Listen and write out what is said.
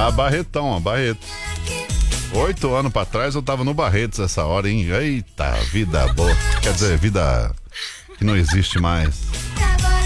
Ah, Barretão, ó, Barretos. 8 anos pra trás eu tava no Barretos essa hora, hein? Eita, vida boa. Quer dizer, vida que não existe mais.